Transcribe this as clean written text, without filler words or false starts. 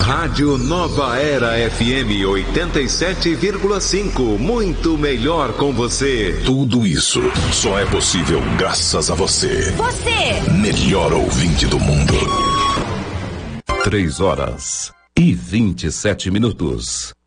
Rádio Nova Era FM 87,5. Muito melhor com você. Tudo isso só é possível graças a você. Você! Melhor ouvinte do mundo. 3 horas e 27 minutos.